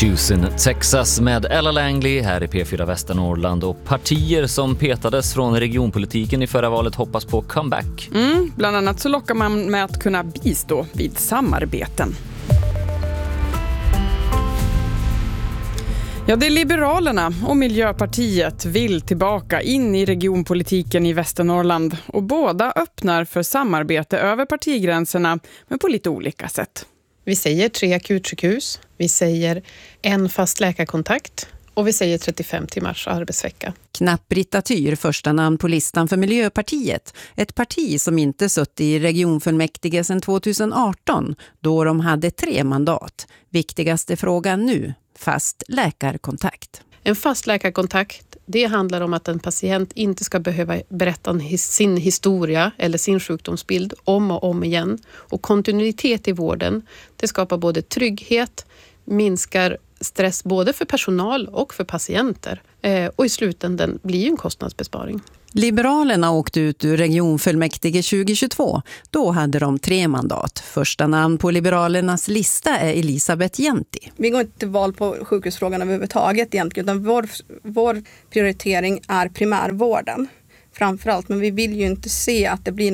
Houston, Texas med Ella Langley här i P4 Västernorrland, och partier som petades från regionpolitiken i förra valet hoppas på comeback. Bland annat så lockar man med att kunna bistå vid samarbeten. Ja, det är Liberalerna och Miljöpartiet vill tillbaka in i regionpolitiken i Västernorrland, och båda öppnar för samarbete över partigränserna, men på lite olika sätt. Vi säger 3 akutsjukhus, vi säger 1 fast läkarkontakt och vi säger 35 timmars arbetsvecka. Knapp-Britta Tyr, första namn på listan för Miljöpartiet. Ett parti som inte suttit i regionfullmäktige sedan 2018, då de hade 3 mandat. Viktigaste frågan nu, fast läkarkontakt. En fast läkarkontakt, det handlar om att en patient inte ska behöva berätta sin historia eller sin sjukdomsbild om och om igen. Och kontinuitet i vården, det skapar både trygghet, minskar stress både för personal och för patienter. Och i slutändan blir ju en kostnadsbesparing. Liberalerna åkte ut ur regionfullmäktige 2022. Då hade de 3 mandat. Första namn på Liberalernas lista är Elisabeth Jenti. Vi går inte till val på sjukhusfrågan överhuvudtaget egentligen, utan vår prioritering är primärvården framförallt. Men vi vill ju inte se att det blir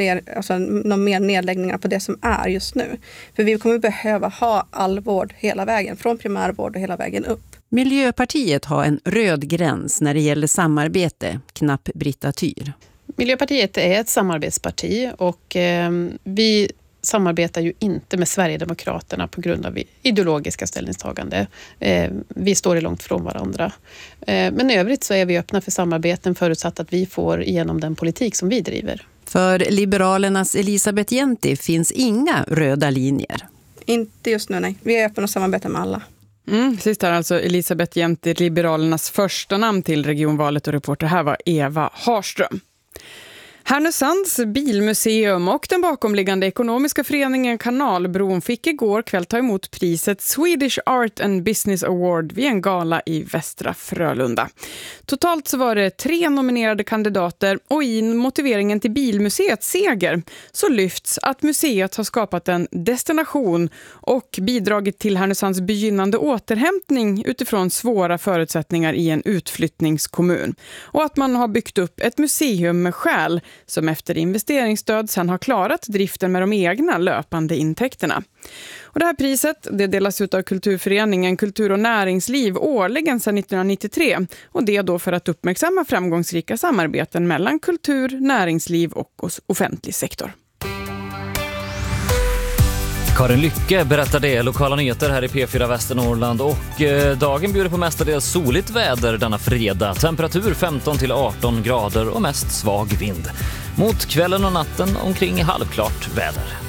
någon mer nedläggningar på det som är just nu. För vi kommer behöva ha all vård hela vägen, från primärvård och hela vägen upp. Miljöpartiet har en röd gräns när det gäller samarbete, Knapp-Britta Tyr. Miljöpartiet är ett samarbetsparti och vi samarbetar ju inte med Sverigedemokraterna på grund av ideologiska ställningstagande. Vi står långt från varandra. Men i övrigt så är vi öppna för samarbeten förutsatt att vi får igenom den politik som vi driver. För Liberalernas Elisabeth Jenti finns inga röda linjer. Inte just nu, nej. Vi är öppna att samarbeta med alla. Sist här alltså Elisabeth Jenti, Liberalernas första namn till regionvalet, och reporter här var Eva Harström. Härnösands bilmuseum och den bakomliggande ekonomiska föreningen Kanalbron fick igår kväll ta emot priset Swedish Art and Business Award vid en gala i Västra Frölunda. Totalt så var det 3 nominerade kandidater, och i motiveringen till bilmuseets seger så lyfts att museet har skapat en destination och bidragit till Härnösands begynnande återhämtning utifrån svåra förutsättningar i en utflyttningskommun, och att man har byggt upp ett museum med själ som efter investeringsstöd sen har klarat driften med de egna löpande intäkterna. Och det här priset det delas ut av Kulturföreningen Kultur och Näringsliv årligen sedan 1993, och det då för att uppmärksamma framgångsrika samarbeten mellan kultur, näringsliv och offentlig sektor. Karin Lycke berättar det, lokala nyheter här i P4 Västernorrland, och dagen bjuder på mestadels soligt väder denna fredag. Temperatur 15-18 grader och mest svag vind. Mot kvällen och natten omkring halvklart väder.